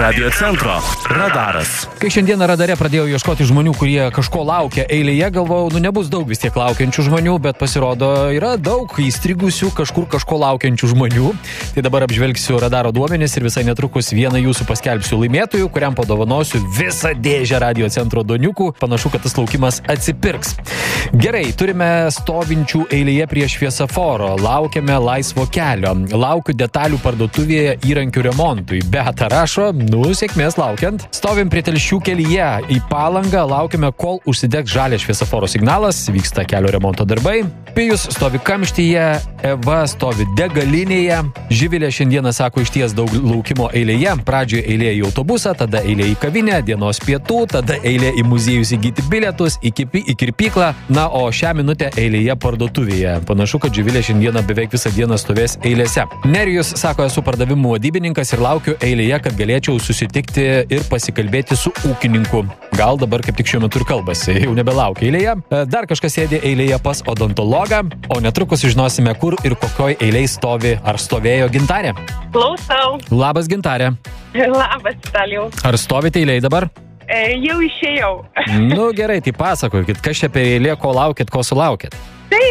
Radio centro radaras. Kai šiandieną radare pradėjau ieškoti žmonių, kurie kažko laukia eilėje, galvojau, nebus daug vis tiek laukiančių žmonių, bet pasirodo yra daug įstrigusių kažko laukiančių žmonių. Tai dabar apžvelgsiu radaro duomenis ir visai netrukus vieną jūsų paskelbsiu laimėtojų, kuriam padovanosiu visą dėžę Radio centro doniukų. Panašu, kad tas laukimas atsipirks. Gerai, turime stovinčių eilėje prie šviesaforo, laukiame laisvo kelio, laukiu detalių parduotuvėje įrankių remontui. Beata rašo, sėkmės laukiant. Stovim prie Telšių kelyje į Palangą, laukime, kol užsidegs žalias šviesaforo signalas, vyksta kelio remonto darbai. Pijus stovi kamštyje, Eva stovi degalinėje, Živilė šiandieną sako išties daug laukimo eilėje, pradžioje eilė į autobusą, tada eilė į kavinę, dienos pietų, tada eilė į muziejų įsigyti bilietus, į kirpyklą, na, o šią minutę eilėje parduotuvėje. Panašu, kad Živilė šiandieną beveik visą dieną stovės eilėse. Nerijus sako, esu pardavimų vadybininkas ir laukiu eilėje, kad galėčiau susitikti ir pasikalbėti su ūkininku. Gal dabar kaip tik šiuo metu ir kalbasi, jau nebelaukia eilėje. Dar kažkas sėdė eilėje pas odontologą, o netrukus sužinosime, kur ir kokioj eilėj stovi ar stovėjo Gintarė. Klausau. Labas, Gintarė. Labas, Vitalijau. Ar stovite eilėj dabar? Jau išėjau. Gerai, tai pasakokit, kas čia per eilė, ko laukit, ko sulaukit? Tai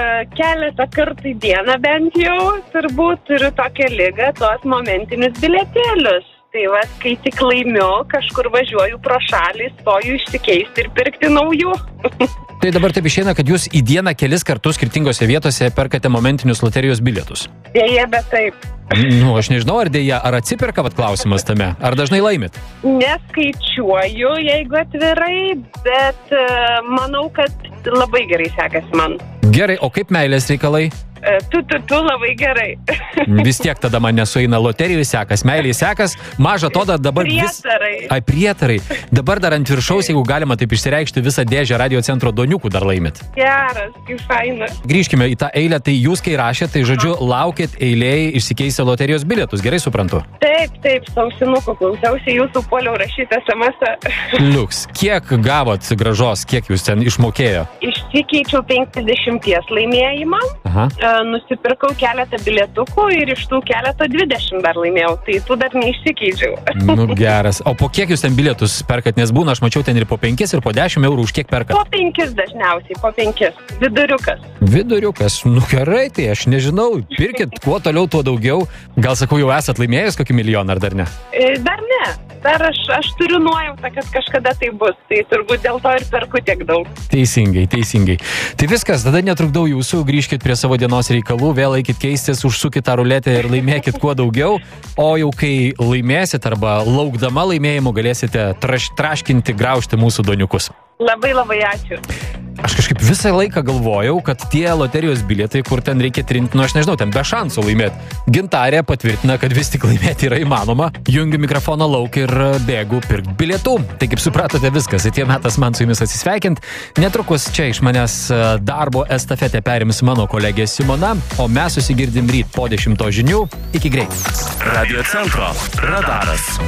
keletą kartų į dieną bent jau, turbūt turiu tokią ligą, tuos momentinius bilietėlius. Tai va, kai tik laimiu, kažkur važiuoju pro šalį, stoju išsikeisti ir pirkti naujų. Tai dabar taip išeina, kad jūs į dieną kelis kartus skirtingose vietose perkate momentinius loterijos bilietus. Dėja, bet taip. Aš nežinau, ar dėja, ar atsiperka, vat klausimas tame, ar dažnai laimit? Neskaičiuoju, jeigu atvirai, bet manau, kad labai gerai sekasi man. Gerai, o kaip meilės reikalai? Tu labai gerai. Vis tiek tada man nesueina loterijai sekas, meiliai sekas, maža to dabar Prietarai. Prietarai. Dabar dar ant viršaus, jeigu galima taip išsireikšti, visą dėžę Radio centro doniukų dar laimit. Geras, kaip faina. Grįžkime į tą eilę, tai jūs kai rašėt, tai žodžiu, laukit eilėj išsikeisti loterijos bilietus, gerai suprantu? Taip, sausinukų klausiausi, jūsų puoliau rašyti SMS-ą. Liuks, kiek gavot grąžos, kiek jūs ten išmokėjo? Išsikeičiau 50 laimėjimą. Aha. Nusipirkau keletą bilietukų ir iš tų keletą 20 dar laimėjau, tai tų dar neišsikeičiau. Geras. O po kiek jūs ten bilietus perkat, nes būna, aš mačiau ten ir po 5 ir po 10 eurų, už kiek perkat? Po 5 dažniausiai, po 5. Viduriukas. Viduriukas, gerai, tai aš nežinau, pirkit, kuo toliau, tuo daugiau. Gal sakau, jau esat laimėjęs kokį milijoną, ar dar ne? Dar ne. Dar aš turiu nuojautą, kad kažkada tai bus, tai turbūt dėl to ir perku tiek daug. Teisingai. Tai viskas, tada netrukdau jūsų, grįžkit prie savo dienos reikalų, vėl eikit keistis, užsukit tą ruletę ir laimėkit kuo daugiau, o jau kai laimėsit arba laukdama laimėjimų galėsite traškinti, graužti mūsų doniukus. Labai ačiū. Aš kažkaip visą laiką galvojau, kad tie loterijos bilietai, kur ten reikia trinti, aš nežinau, ten be šansų laimėti. Gintarė patvirtina, kad vis tik laimėti yra įmanoma. Jungiu mikrofoną lauk ir bėgu pirkti bilietų. Tai kaip supratote viskas, atėjo metas man su jumis atsisveikint. Netrukus čia iš manęs darbo estafetę perims mano kolegė Simona, o mes susigirdim ryt po 10 žinių. Iki greit. Radio centro radaras.